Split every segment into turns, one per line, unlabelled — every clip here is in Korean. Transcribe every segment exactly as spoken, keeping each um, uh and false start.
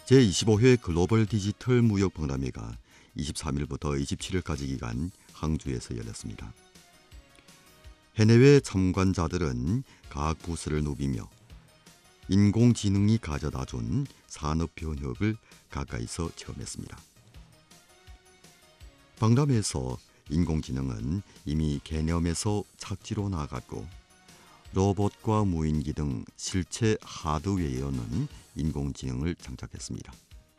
제이십오 회 글로벌 디지털 무역 박람회가 이십삼 일부터 이십칠 일까지 기간 항주에서 열렸습니다. 해내외 참관자들은 각 부스를 누비며 인공지능이 가져다준 산업 변혁을 가까이서 체험했습니다. 박람회에서 인공지능은 이미 개념에서 착지로 나아갔고 로봇과 무인기 등 실체 하드웨어는 인공지능을 장착했습니다.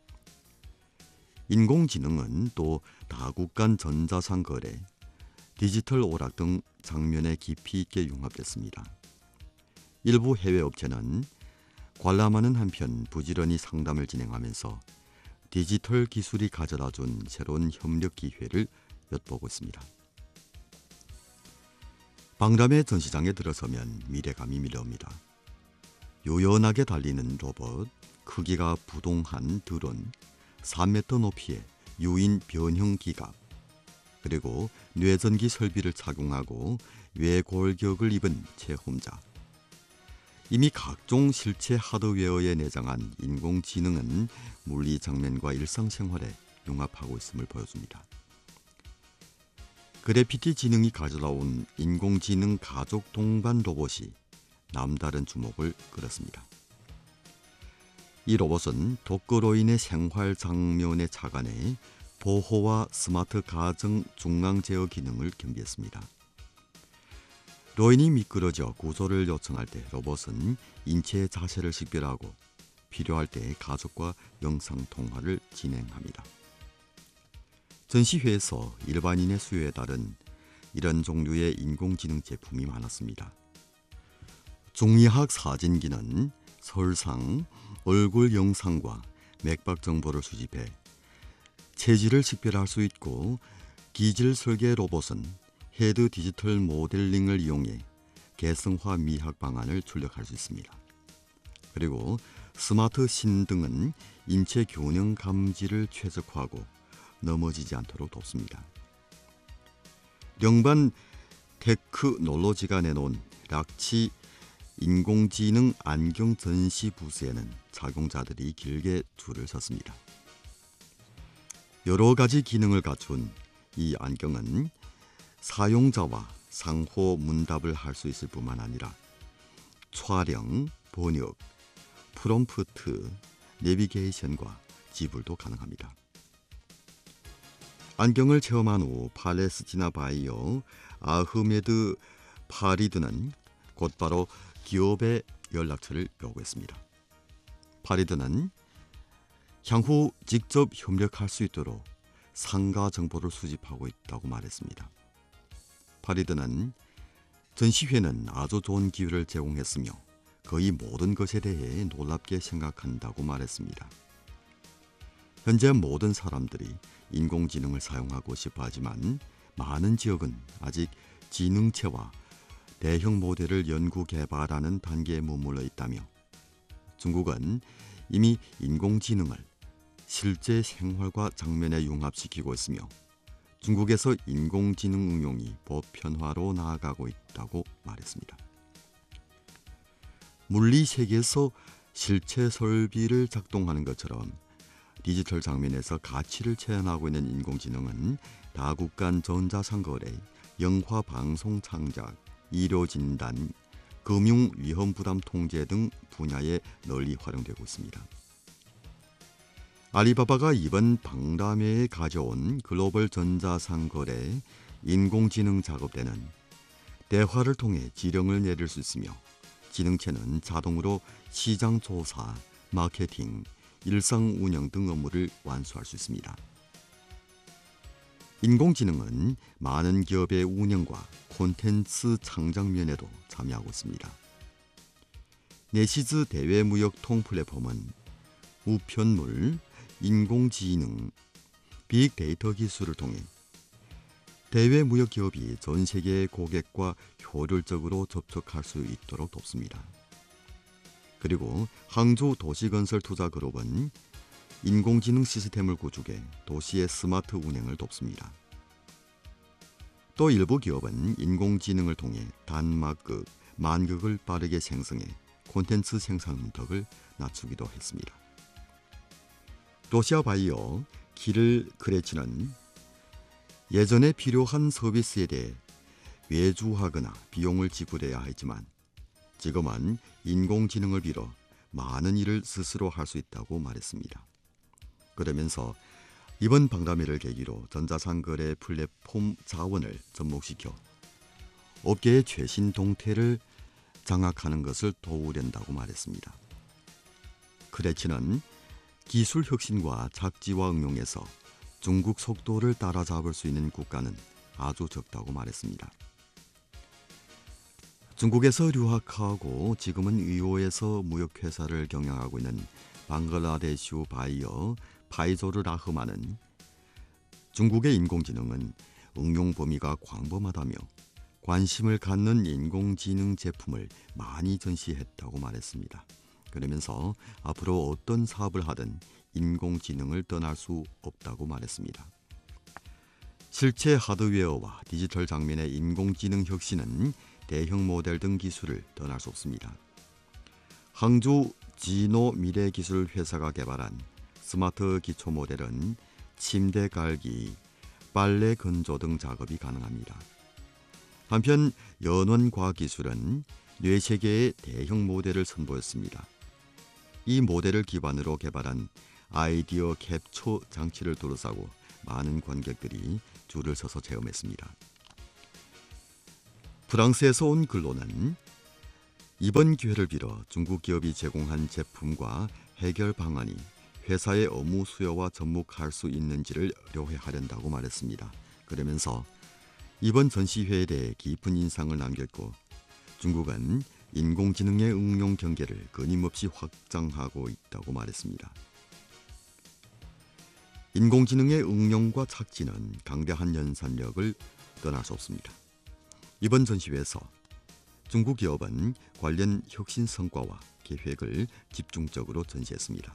인공지능은 또 다국 간 전자상 거래, 디지털 오락 등 장면에 깊이 있게 융합됐습니다. 일부 해외 업체는 관람하는 한편 부지런히 상담을 진행하면서 디지털 기술이 가져다준 새로운 협력 기회를 엿보고 있습니다. 박람회 전시장에 들어서면 미래감이 밀려옵니다. 요연하게 달리는 로봇, 크기가 부동한 드론, 삼 미터 높이의 유인 변형 기갑, 그리고 뇌전기 설비를 착용하고 외골격을 입은 체험자. 이미 각종 실체 하드웨어에 내장한 인공지능은 물리 장면과 일상생활에 융합하고 있음을 보여줍니다. 그래피티 지능이 가져다온 인공지능 가족 동반 로봇이 남다른 주목을 끌었습니다. 이 로봇은 독거로 인해 생활 장면에 착안해 보호와 스마트 가정 중앙 제어 기능을 겸비했습니다. 로인이 미끄러져 구조를 요청할 때 로봇은 인체의 자세를 식별하고 필요할 때 가족과 영상 통화를 진행합니다. 전시회에서 일반인의 수요에 따른 이런 종류의 인공지능 제품이 많았습니다. 중의학 사진기는 설상, 얼굴 영상과 맥박 정보를 수집해 체질을 식별할 수 있고, 기질 설계 로봇은 헤드 디지털 모델링을 이용해 개성화 미학 방안을 출력할 수 있습니다. 그리고 스마트 신등은 인체 균형 감지를 최적화하고 넘어지지 않도록 돕습니다. 영반 테크놀로지가 내놓은 락치 인공지능 안경 전시 부스에는 착용자들이 길게 줄을 섰습니다. 여러 가지 기능을 갖춘 이 안경은 사용자와 상호 문답을 할 수 있을 뿐만 아니라 촬영, 번역, 프롬프트, 내비게이션과 지불도 가능합니다. 안경을 체험한 후 팔레스티나 바이어 아흐메드 파리드는 곧바로 기업의 연락처를 요구했습니다. 파리드는 향후 직접 협력할 수 있도록 상가 정보를 수집하고 있다고 말했습니다. 파리드는 전시회는 아주 좋은 기회를 제공했으며 거의 모든 것에 대해 놀랍게 생각한다고 말했습니다. 현재 모든 사람들이 인공지능을 사용하고 싶어 하지만 많은 지역은 아직 지능체와 대형 모델을 연구 개발하는 단계에 머물러 있다며 중국은 이미 인공지능을 실제 생활과 장면에 융합시키고 있으며 중국에서 인공지능 응용이 보편화로 나아가고 있다고 말했습니다. 물리 세계에서 실체 설비를 작동하는 것처럼 디지털 장면에서 가치를 체현하고 있는 인공지능은 다국 간 전자상거래, 영화 방송 창작, 의료 진단, 금융 위험 부담 통제 등 분야에 널리 활용되고 있습니다. 알리바바가 이번 박람회에 가져온 글로벌 전자상거래 인공지능 작업대는 대화를 통해 지령을 내릴 수 있으며 지능체는 자동으로 시장 조사, 마케팅, 일상 운영 등 업무를 완수할 수 있습니다. 인공지능은 많은 기업의 운영과 콘텐츠 창작 면에도 참여하고 있습니다. 네시즈 대외무역통 플랫폼은 우편물, 인공지능, 빅데이터 기술을 통해 대외무역 기업이 전 세계의 고객과 효율적으로 접촉할 수 있도록 돕습니다. 그리고 항주 도시건설투자그룹은 인공지능 시스템을 구축해 도시의 스마트 운행을 돕습니다. 또 일부 기업은 인공지능을 통해 단막극, 만극을 빠르게 생성해 콘텐츠 생산 문턱을 낮추기도 했습니다. 러시아 바이어 키릴 크레치는 예전에 필요한 서비스에 대해 외주하거나 비용을 지불해야 했지만 지금은 인공지능을 빌어 많은 일을 스스로 할 수 있다고 말했습니다. 그러면서 이번 박람회를 계기로 전자상거래 플랫폼 자원을 접목시켜 업계의 최신 동태를 장악하는 것을 도우련다고 말했습니다. 크레치는 기술 혁신과 착지와 응용에서 중국 속도를 따라잡을 수 있는 국가는 아주 적다고 말했습니다. 중국에서 유학하고 지금은 위오에서 무역회사를 경영하고 있는 방글라데슈 바이어 파이조르 라흐만은 중국의 인공지능은 응용 범위가 광범하다며 관심을 갖는 인공지능 제품을 많이 전시했다고 말했습니다. 그러면서 앞으로 어떤 사업을 하든 인공지능을 떠날 수 없다고 말했습니다. 실제 하드웨어와 디지털 장면의 인공지능 혁신은 대형 모델 등 기술을 떠날 수 없습니다. 항주 지노 미래기술 회사가 개발한 스마트 기초 모델은 침대 갈기, 빨래 건조 등 작업이 가능합니다. 한편 연원과학기술은 뇌세계의 대형 모델을 선보였습니다. 이 모델을 기반으로 개발한 아이디어 캡처 장치를 둘러싸고 많은 관객들이 줄을 서서 체험했습니다. 프랑스에서 온 글로는 이번 기회를 빌어 중국 기업이 제공한 제품과 해결 방안이 회사의 업무 수요와 접목할 수 있는지를 의뢰하려고 말했습니다. 그러면서 이번 전시회에 대해 깊은 인상을 남겼고 중국은 인공지능의 응용 경계를 끊임없이 확장하고 있다고 말했습니다. 인공지능의 응용과 착지는 강대한 연산력을 떠날 수 없습니다. 이번 전시회에서 중국 기업은 관련 혁신 성과와 계획을 집중적으로 전시했습니다.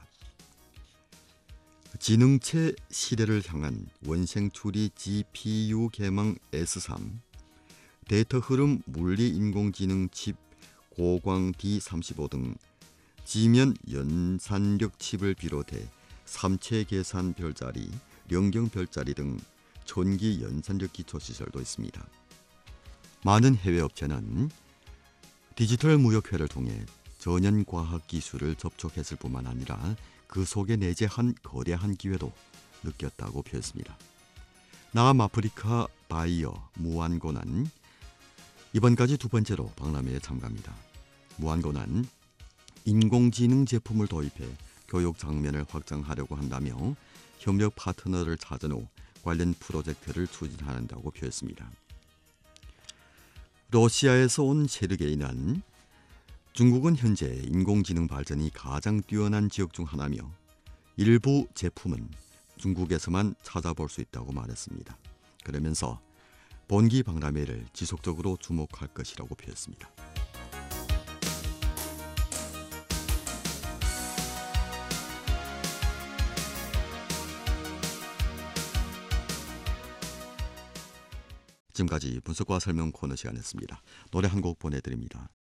지능체 시대를 향한 원생 추리 지피유 개망 에스 삼, 데이터 흐름 물리 인공지능 칩 고광 디 삼십오 등 지면 연산력 칩을 비롯해 삼체 계산 별자리, 영경 별자리 등 촌기 연산력 기초 시설도 있습니다. 많은 해외 업체는 디지털 무역회를 통해 전연 과학 기술을 접촉했을 뿐만 아니라 그 속에 내재한 거대한 기회도 느꼈다고 표했습니다. 남아프리카 바이어 무안고는 이번까지 두 번째로 박람회에 참가합니다. 무안고는 인공지능 제품을 도입해 교육 장면을 확장하려고 한다며 협력 파트너를 찾은 후 관련 프로젝트를 추진한다고 표했습니다. 러시아에서 온 세르게이는 중국은 현재 인공지능 발전이 가장 뛰어난 지역 중 하나며 일부 제품은 중국에서만 찾아볼 수 있다고 말했습니다. 그러면서 본기 박람회를 지속적으로 주목할 것이라고 표했습니다. 지금까지 분석과 설명 코너 시간이었습니다. 노래 한 곡 보내드립니다.